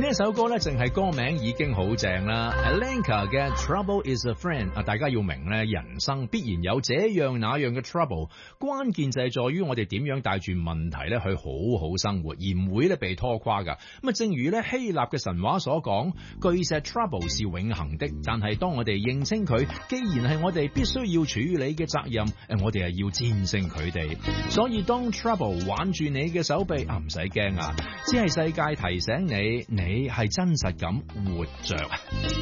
一首歌咧，淨係歌名已經好正啦。Alenka 嘅 Trouble is a Friend 啊，大家要明咧，人生必然有這樣那樣嘅 trouble， 關鍵就係在於我哋點樣帶住問題咧去好好生活，而唔會咧被拖垮噶。咁啊，正如咧希臘嘅神話所講，巨石 trouble 是永恆的，但係當我哋認清佢，既然係我哋必須要處理嘅責任，我哋係要戰勝佢哋。所以當 trouble 挽住你嘅手臂，唔使驚啊，只係世界提醒你，你係真實咁活着。